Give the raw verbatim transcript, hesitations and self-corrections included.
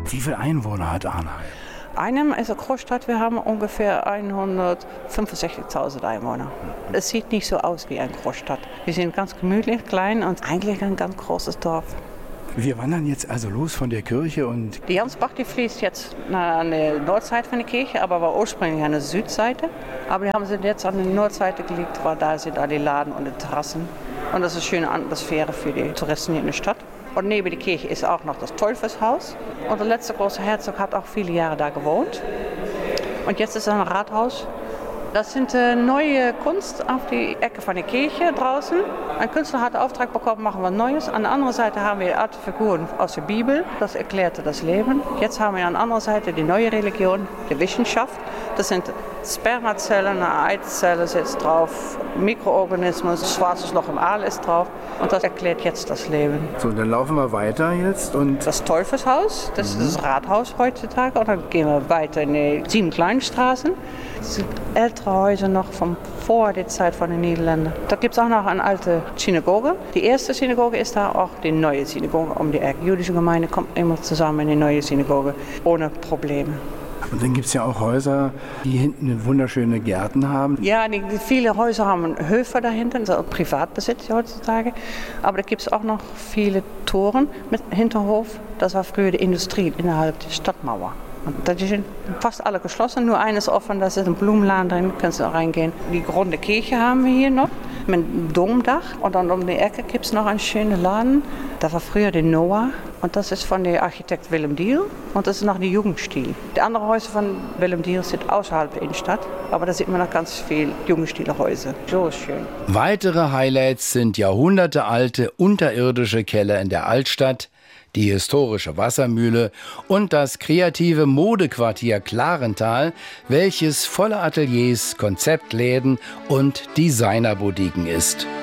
Wie viele Einwohner hat Arnheim? Arnheim ist eine Großstadt, wir haben ungefähr hundertfünfundsechzigtausend Einwohner. Es sieht nicht so aus wie eine Großstadt. Wir sind ganz gemütlich, klein und eigentlich ein ganz großes Dorf. Wir wandern jetzt also los von der Kirche und... Die Jansbach, die fließt jetzt an der Nordseite von der Kirche, aber war ursprünglich an der Südseite. Aber die haben sie jetzt an der Nordseite gelegt, weil da sind alle Laden und die Terrassen. Und das ist eine schöne Atmosphäre für die Touristen hier in der Stadt. Und neben der Kirche ist auch noch das Teufelshaus. Und der letzte große Herzog hat auch viele Jahre da gewohnt. Und jetzt ist ein Rathaus. Das sind äh, neue Kunst auf die Ecke von der Kirche draußen. Ein Künstler hat den Auftrag bekommen, machen wir Neues. An der anderen Seite haben wir alte Figuren aus der Bibel. Das erklärte das Leben. Jetzt haben wir an der anderen Seite die neue Religion, die Wissenschaft. Das sind Spermazellen, eine Eizzelle sitzt drauf, Mikroorganismus, schwarzes Loch im Aal ist drauf. Und das erklärt jetzt das Leben. So, dann laufen wir weiter jetzt und... Das Teufelshaus, das Mhm. ist das Rathaus heutzutage. Und dann gehen wir weiter in die sieben kleinen Straßen. Das sind ältere Häuser noch von vor der Zeit von den Niederländern. Da gibt es auch noch eine alte Synagoge. Die erste Synagoge ist da auch die neue Synagoge um die Ecke. Die jüdische Gemeinde kommt immer zusammen in die neue Synagoge ohne Probleme. Und dann gibt es ja auch Häuser, die hinten wunderschöne Gärten haben. Ja, die, die viele Häuser haben Höfe dahinter, das ist Privatbesitz heutzutage. Aber da gibt es auch noch viele Toren mit Hinterhof. Das war früher die Industrie innerhalb der Stadtmauer. Und da sind fast alle geschlossen, nur eines offen, da ist ein Blumenladen drin, kannst du reingehen. Die runde Kirche haben wir hier noch mit einem Domdach. Und dann um die Ecke gibt es noch einen schönen Laden. Da war früher der Noah. Und das ist von dem Architekt Willem Diel. Und das ist noch der Jugendstil. Die anderen Häuser von Willem Diel sind außerhalb der Innenstadt. Aber da sieht man noch ganz viel Jugendstilhäuser. So ist schön. Weitere Highlights sind jahrhundertealte unterirdische Keller in der Altstadt, die historische Wassermühle und das kreative Modequartier Klarental, welches voller Ateliers, Konzeptläden und Designerboutiquen ist.